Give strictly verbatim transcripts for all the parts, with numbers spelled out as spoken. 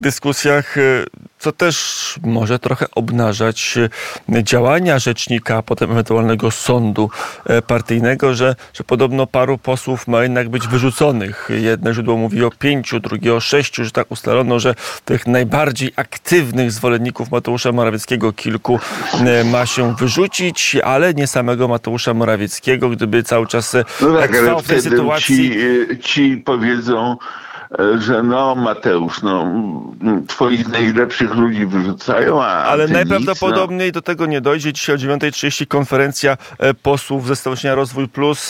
dyskusjach, co też może trochę obnażać działania rzecznika, a potem ewentualnego sądu partyjnego, że, że podobno paru posłów ma jednak być wyrzuconych. Jedno źródło mówi o pięciu, drugie o sześciu, że tak ustalono, że tych najbardziej aktywnych zwolenników Mateusza Morawieckiego kilku ma się wyrzucić, ale nie samego Mateusza Morawieckiego, gdyby cały czas no tak, trwał ale w tej sytuacji. Ci, ci powiedzą, że no Mateusz, no twoich najlepszych ludzi wyrzucają, a Ale ty najprawdopodobniej nic, no. do tego nie dojdzie. Dzisiaj o dziewiąta trzydzieści konferencja posłów ze Stowarzyszenia Rozwój Plus.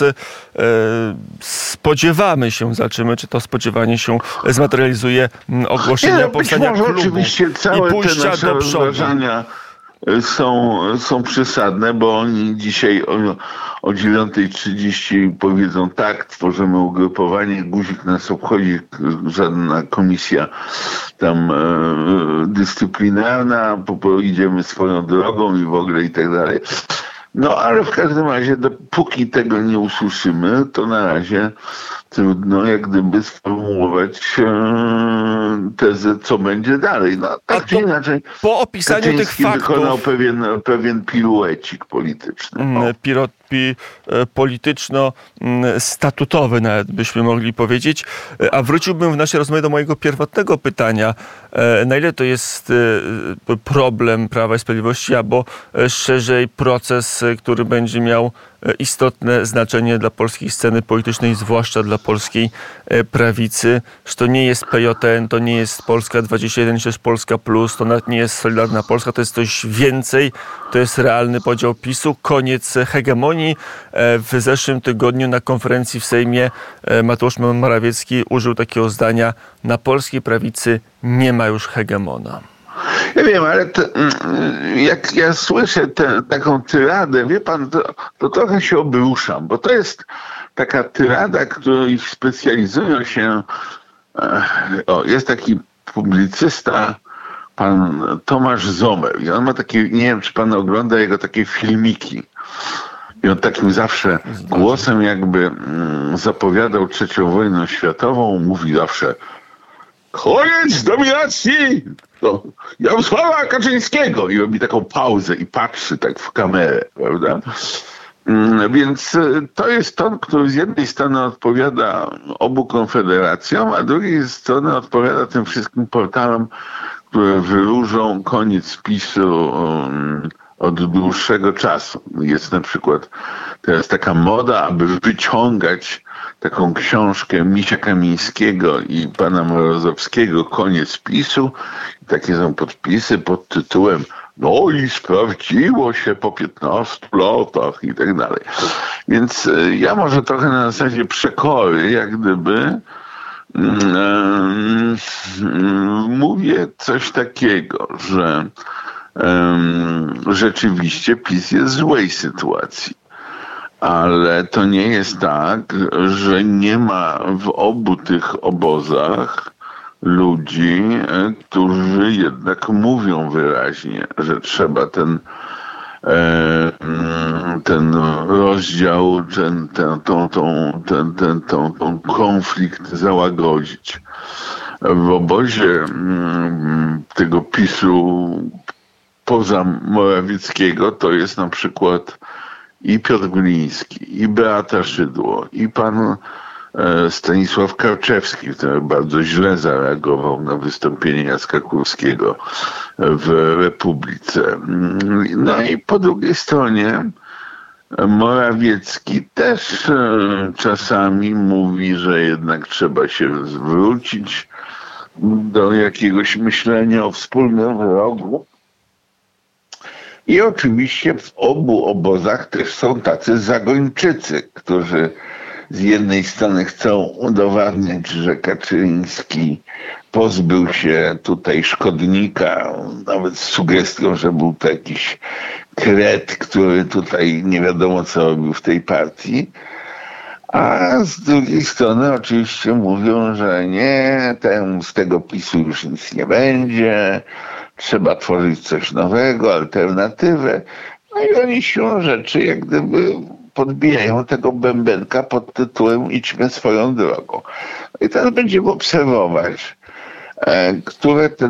Spodziewamy się, zobaczymy, czy to spodziewanie się zmaterializuje ogłoszenia nie, powstania klubu oczywiście całe i pójścia te nasze do przodu. rozważania są, są przesadne, bo oni dzisiaj o, o dziewiąta trzydzieści powiedzą tak, tworzymy ugrupowanie, guzik nas obchodzi, żadna komisja tam e, dyscyplinarna, po, po idziemy swoją drogą i w ogóle i tak dalej. No ale w każdym razie, dopóki tego nie usłyszymy, to na razie trudno jak gdyby sformułować e, tezę, co będzie dalej. No, tak czy inaczej, po opisaniu Kaczyński tych faktów wykonał pewien, pewien piruecik polityczny. O. Piro, pi, polityczno-statutowy nawet byśmy mogli powiedzieć. A wróciłbym w naszej rozmowie do mojego pierwotnego pytania. Na ile to jest problem Prawa i Sprawiedliwości, albo szerzej proces, który będzie miał istotne znaczenie dla polskiej sceny politycznej, zwłaszcza dla polskiej prawicy, że to nie jest P J N, to nie jest Polska dwadzieścia jeden, to jest Polska Plus, to nawet nie jest Solidarna Polska, to jest coś więcej, to jest realny podział PiSu, koniec hegemonii. W zeszłym tygodniu na konferencji w Sejmie Mateusz Morawiecki użył takiego zdania: na polskiej prawicy nie ma już hegemona. Ja wiem, ale to, jak ja słyszę tę taką tyradę, wie pan, to, to trochę się obruszam, bo to jest taka tyrada, której specjalizują się, o, jest taki publicysta, pan Tomasz Zomer, i on ma takie, nie wiem, czy pan ogląda jego takie filmiki. I on takim zawsze głosem jakby mm, zapowiadał trzecią wojnę światową, mówi zawsze: koniec dominacji no, Jarosława Kaczyńskiego. I robi taką pauzę i patrzy tak w kamerę, prawda? Więc to jest ton, który z jednej strony odpowiada obu konfederacjom, a z drugiej strony odpowiada tym wszystkim portalom, które wyróżą koniec PiSu um, od dłuższego czasu. Jest na przykład teraz taka moda, aby wyciągać taką książkę Misia Kamińskiego i pana Morozowskiego, Koniec PiSu. I takie są podpisy pod tytułem: no i sprawdziło się po piętnastu latach i tak dalej. Więc ja może trochę na zasadzie przekory, jak gdyby um, mówię coś takiego, że um, rzeczywiście PiS jest w złej sytuacji. Ale to nie jest tak, że nie ma w obu tych obozach ludzi, którzy jednak mówią wyraźnie, że trzeba ten, ten rozdział, ten, ten, tą, tą, ten, ten, tą, tą konflikt załagodzić. W obozie tego PiSu poza Morawieckiego to jest na przykład i Piotr Gliński, i Beata Szydło, i pan Stanisław Karczewski, który bardzo źle zareagował na wystąpienie Jacka Kurskiego w Republice. No i po drugiej stronie Morawiecki też czasami mówi, że jednak trzeba się zwrócić do jakiegoś myślenia o wspólnym wrogu. I oczywiście w obu obozach też są tacy zagończycy, którzy z jednej strony chcą udowadniać, że Kaczyński pozbył się tutaj szkodnika, nawet z sugestią, że był to jakiś kret, który tutaj nie wiadomo co robił w tej partii. A z drugiej strony oczywiście mówią, że nie, ten, z tego PiSu już nic nie będzie, trzeba tworzyć coś nowego, alternatywę. No i oni siłą rzeczy jak gdyby podbijają tego bębenka pod tytułem idźmy swoją drogą. I teraz będziemy obserwować, które te